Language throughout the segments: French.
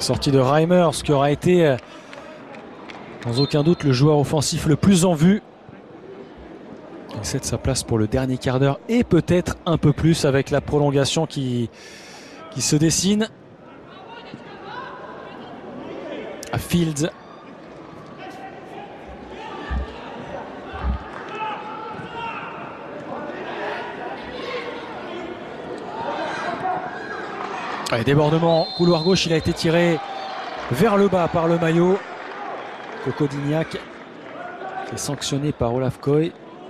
Sortie de Reimers, qui aura été sans aucun doute le joueur offensif le plus en vue. Il cède sa place pour le dernier quart d'heure et peut-être un peu plus avec la prolongation qui se dessine. À Fields. Allez, débordement, couloir gauche, il a été tiré vers le bas par le maillot. Kokodignac qui est sanctionné par Olaf Koy.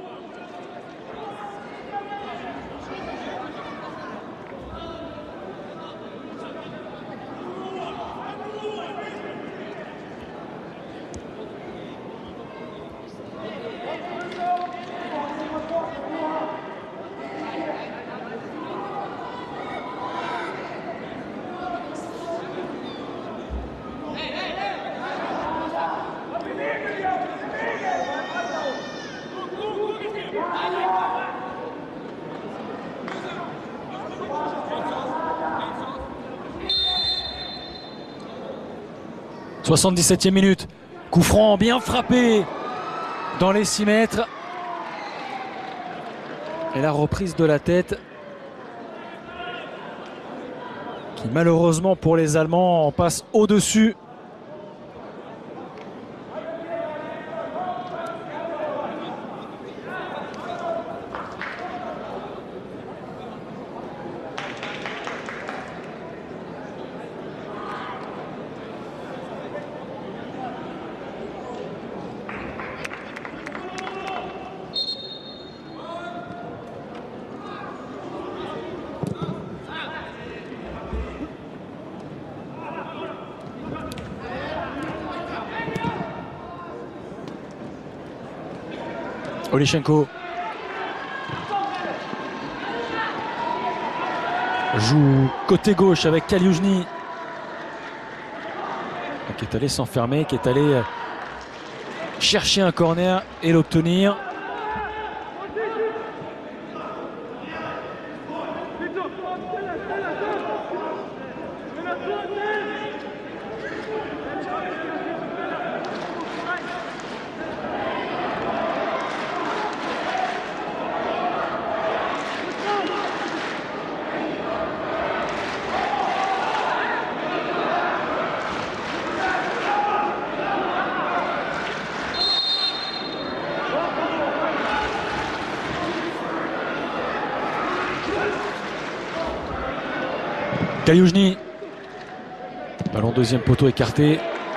« 77e minute, coup franc bien frappé dans les 6 mètres. Et la reprise de la tête qui malheureusement pour les Allemands en passe au-dessus. Olichenko joue côté gauche avec Kaliujny qui est allé s'enfermer, qui est allé chercher un corner et l'obtenir. Kaliujny, ballon deuxième poteau écarté.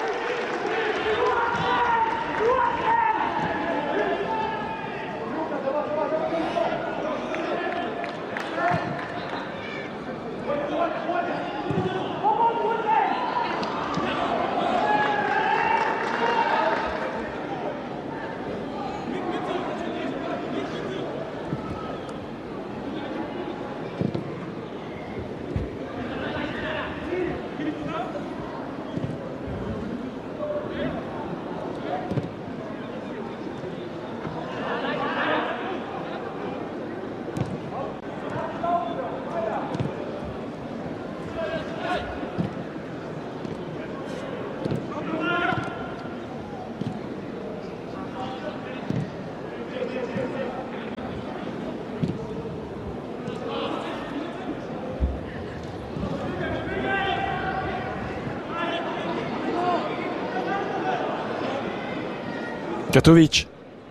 Katovic.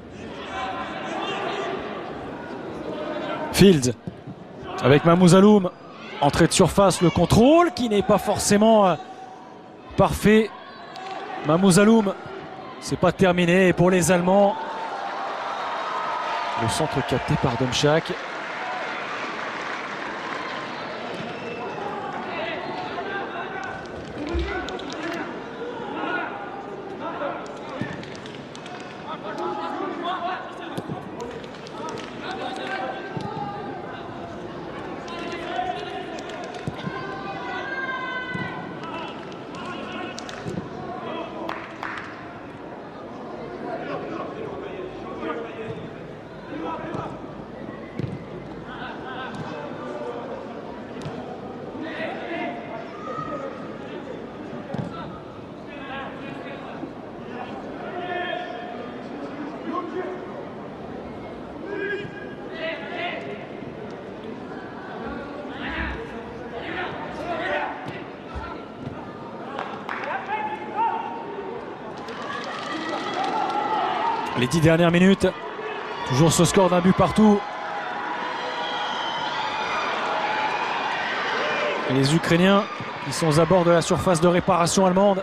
Fields avec Mamoudzaloum. Entrée de surface, le contrôle qui n'est pas forcément parfait. Mamoudzaloum, c'est pas terminé. Et pour les Allemands, le centre capté par Domchak. Les 10 dernières minutes. Toujours ce score d'un but partout. Et les Ukrainiens qui sont à bord de la surface de réparation allemande.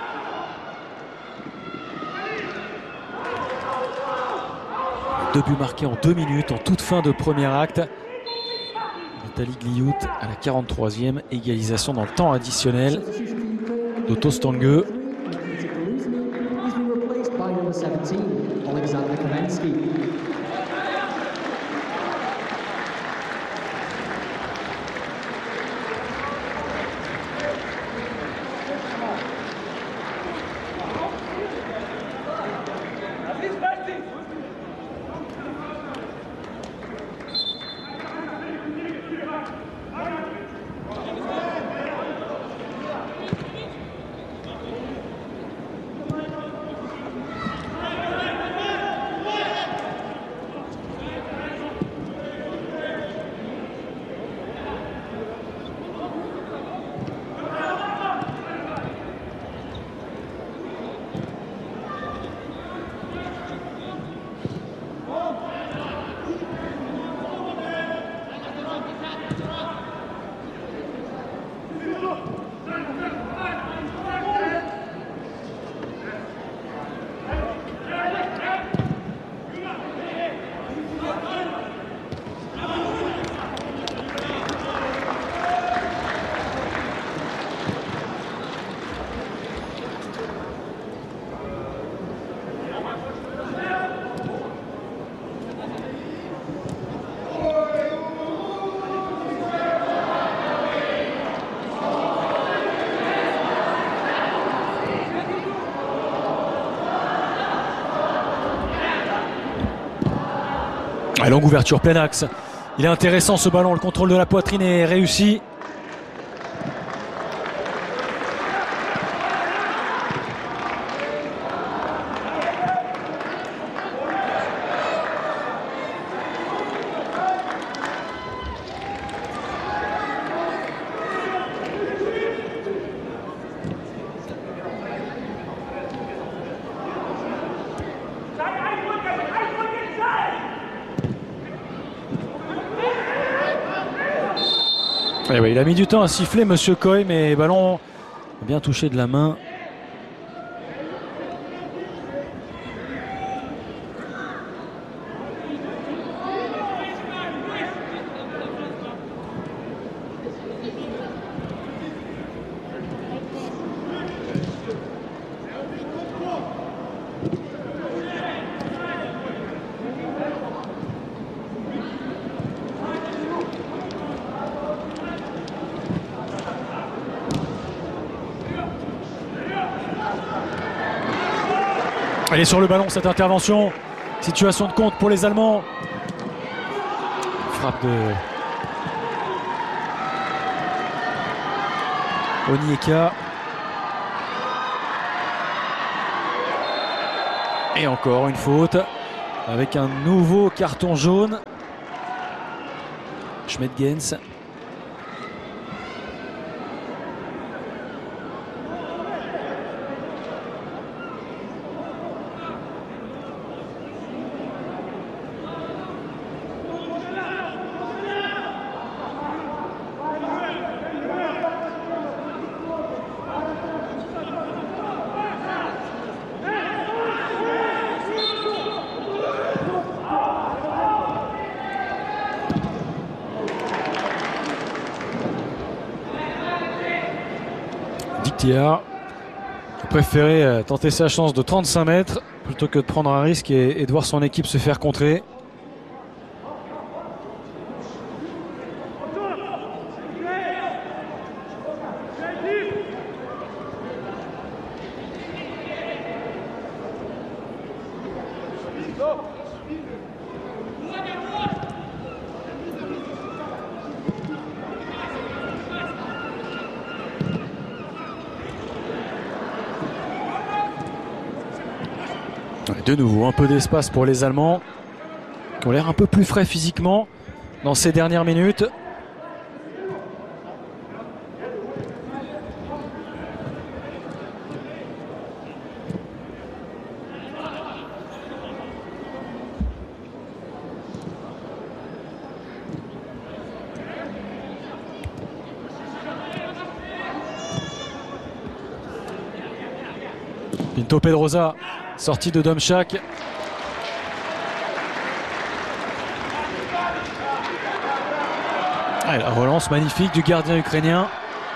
Deux buts marqués en 2 minutes, en toute fin de premier acte. Vitaly Gliout à la 43e, égalisation dans le temps additionnel d'Otto Stange. Longue ouverture, plein axe. Il est intéressant ce ballon, le contrôle de la poitrine est réussi. Et oui, il a mis du temps à siffler Monsieur Coy, mais le ballon a bien touché de la main. Elle est sur le ballon cette intervention. Situation de compte pour les Allemands. Frappe de Onyeka. Et encore une faute avec un nouveau carton jaune. Schmedgens. Dictiar a préféré tenter sa chance de 35 mètres plutôt que de prendre un risque et de voir son équipe se faire contrer. De nouveau, un peu d'espace pour les Allemands qui ont l'air un peu plus frais physiquement dans ces dernières minutes. Pinto Pedrosa, sortie de Domchak. Ah, la relance magnifique du gardien ukrainien.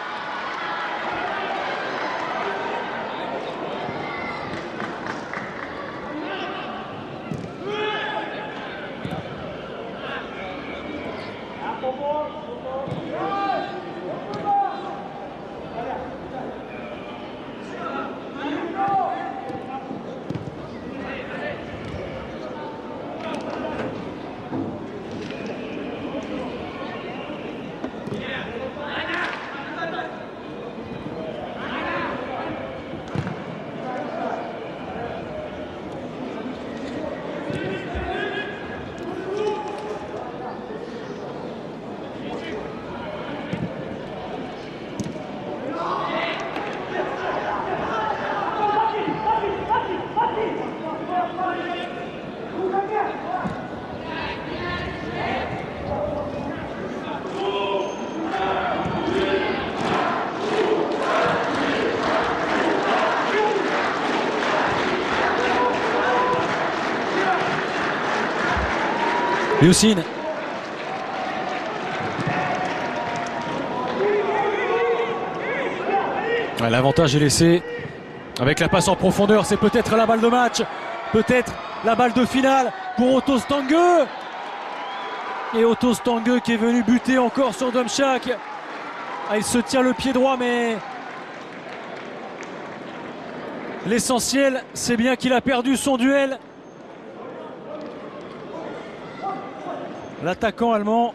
Liusin. Ouais, l'avantage est laissé avec la passe en profondeur. C'est peut-être la balle de match, peut-être la balle de finale pour Otto Stange. Et Otto Stange qui est venu buter encore sur Domchak. Ah, il se tient le pied droit, mais l'essentiel, c'est bien qu'il a perdu son duel. L'attaquant allemand.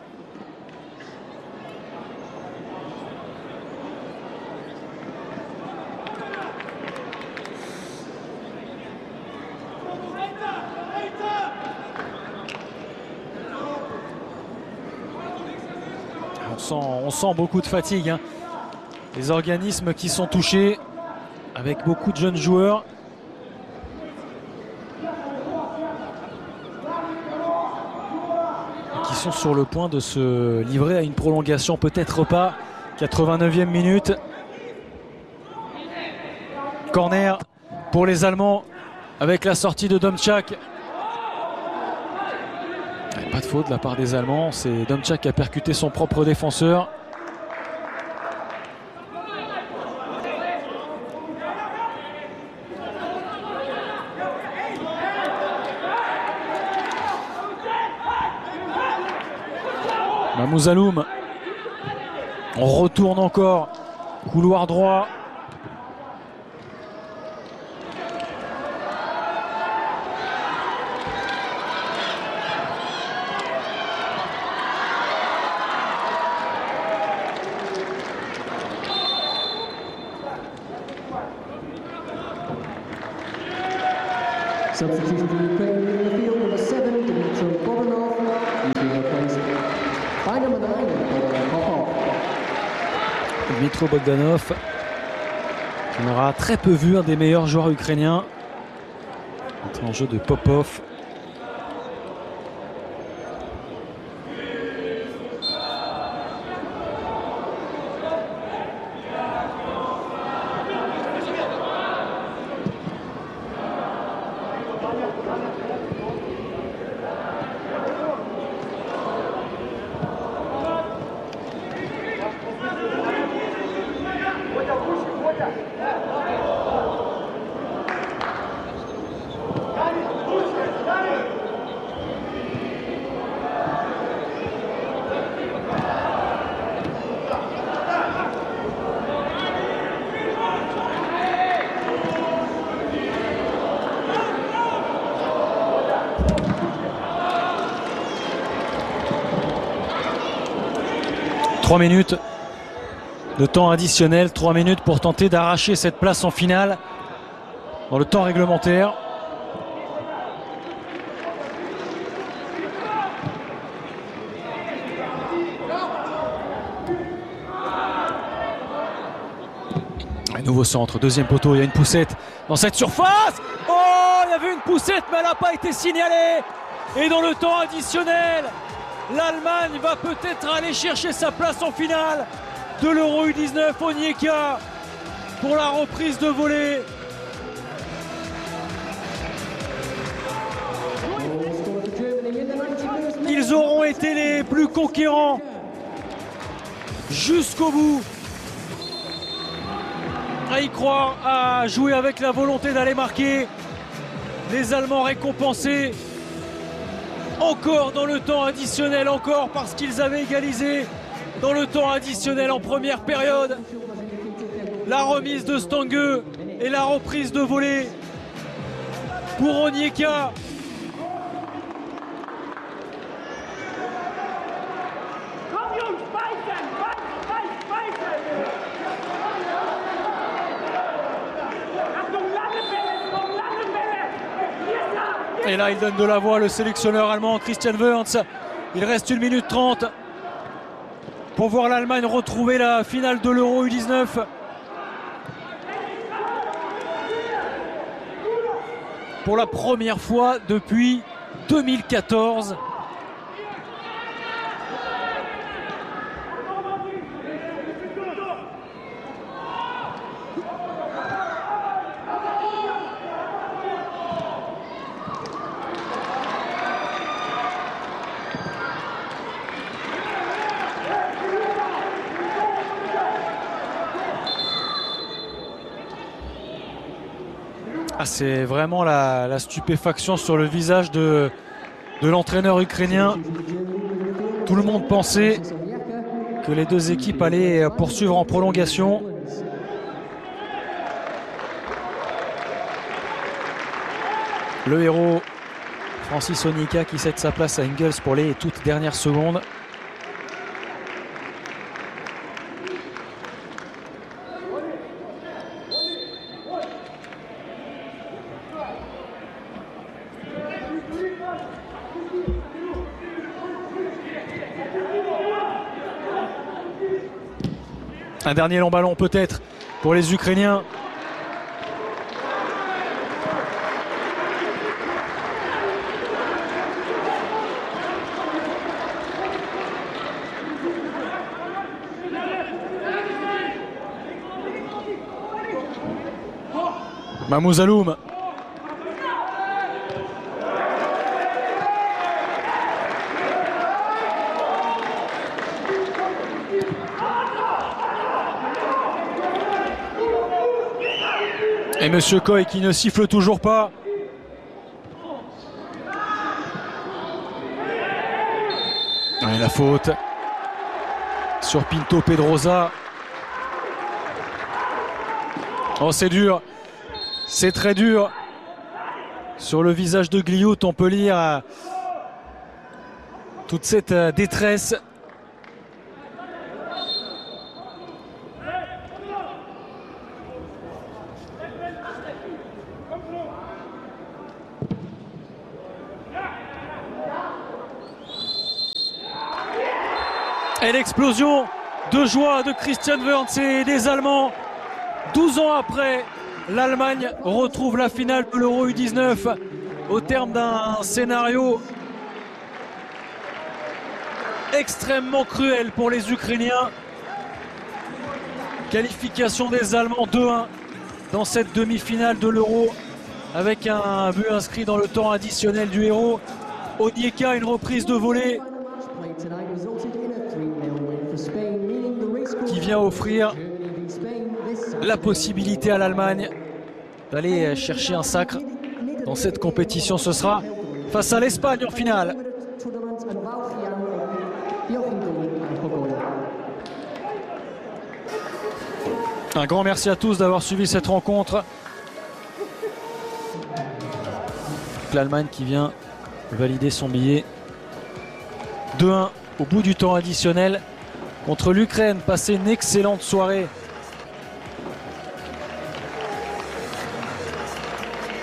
On sent beaucoup de fatigue, hein. Les organismes qui sont touchés, avec beaucoup de jeunes joueurs. Qui sont sur le point de se livrer à une prolongation, peut-être pas. 89e minute. Corner pour les Allemands avec la sortie de Domchak. Pas de faute de la part des Allemands, c'est Domchak qui a percuté son propre défenseur. Mamoudzaloum, on retourne encore, couloir droit. Substitution for Ukraine in the field, number 7, Dmitro Bobanov. He's been replaced by number 9, Boban Popov. Dmitro Bogdanov, on aura très peu vu, un des meilleurs joueurs ukrainiens. Entrée en jeu de Popov. Trois minutes de temps additionnel, 3 minutes pour tenter d'arracher cette place en finale dans le temps réglementaire. Un nouveau centre, deuxième poteau, il y a une poussette dans cette surface. Oh, il y avait une poussette mais elle n'a pas été signalée. Et dans le temps additionnel, l'Allemagne va peut-être aller chercher sa place en finale de l'Euro U19. Onyeka pour la reprise de volée. ont été les plus conquérants jusqu'au bout. À y croire, à jouer avec la volonté d'aller marquer. Les Allemands récompensés encore dans le temps additionnel, encore parce qu'ils avaient égalisé dans le temps additionnel en première période. La remise de Stange et la reprise de volée pour Onyeka. Et là, il donne de la voix, le sélectionneur allemand Christian Wörns. Il reste 1 minute 30 pour voir l'Allemagne retrouver la finale de l'Euro U19. Pour la première fois depuis 2014. Ah, c'est vraiment la stupéfaction sur le visage de l'entraîneur ukrainien. Tout le monde pensait que les deux équipes allaient poursuivre en prolongation. Le héros Francis Onyeka qui cède sa place à Engels pour les toutes dernières secondes. Un dernier long ballon peut-être pour les Ukrainiens. Mamoudzaloum. Et Monsieur Coy qui ne siffle toujours pas. Et la faute sur Pinto Pedrosa. Oh, c'est dur. C'est très dur. Sur le visage de Gliout, on peut lire toute cette détresse. Et l'explosion de joie de Christian Wörns et des Allemands. 12 ans après, l'Allemagne retrouve la finale de l'Euro U19 au terme d'un scénario extrêmement cruel pour les Ukrainiens. Qualification des Allemands 2-1 dans cette demi-finale de l'Euro avec un but inscrit dans le temps additionnel du héros. Onyeka, une reprise de volée qui vient offrir la possibilité à l'Allemagne d'aller chercher un sacre dans cette compétition. Ce sera face à l'Espagne en finale. Un grand merci à tous d'avoir suivi cette rencontre. L'Allemagne qui vient valider son billet 2-1 au bout du temps additionnel contre l'Ukraine. Passez une excellente soirée